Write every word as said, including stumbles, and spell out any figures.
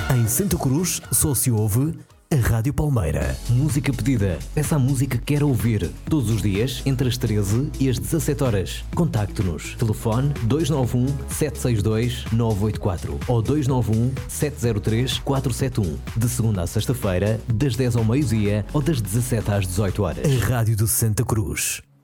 Em Santa Cruz só se ouve a Rádio Palmeira. Música pedida. Peça a música que quer ouvir. Todos os dias, entre as treze e as dezassete horas. Contacte-nos. Telefone dois nove um, sete seis dois, nove oito quatro ou dois nove um, sete zero três, quatro sete um. De segunda à sexta-feira, das dez ao meio-dia ou das dezassete às dezoito horas. A Rádio de Santa Cruz.